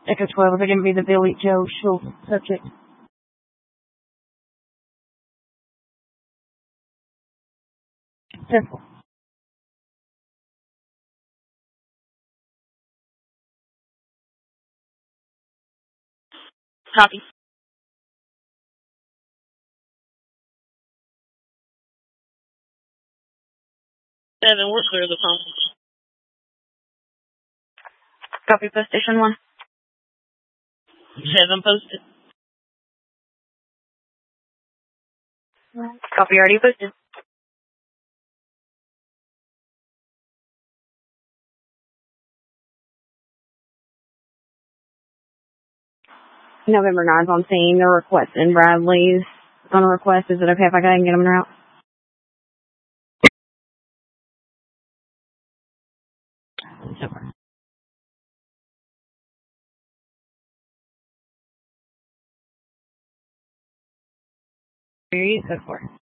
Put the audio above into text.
Echo 12, if it didn't be the Billy Joe Schultz subject. Simple. Copy. 7, we're clear of the phone. Copy, post station 1. 7 posted. Copy, already posted. November 9th on scene. They're requesting Bradley's on a request. Is it okay if I go ahead and get them in route? Super. Here you go for.